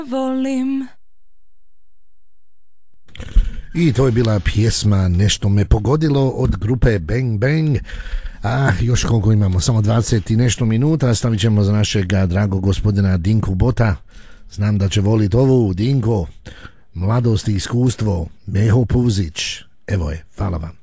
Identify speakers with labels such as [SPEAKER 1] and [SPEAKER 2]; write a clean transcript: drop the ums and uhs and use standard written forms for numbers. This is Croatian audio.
[SPEAKER 1] volim.
[SPEAKER 2] I to je bila pjesma Nešto me pogodilo od grupe Bang Bang. A još koliko imamo, samo 20 i nešto minuta. Stavit ćemo za našeg dragog gospodina Dinku Bota. Znam da će voliti ovu. Dinko, mladost i iskustvo, Meho Puzić. Evo je, hvala vam.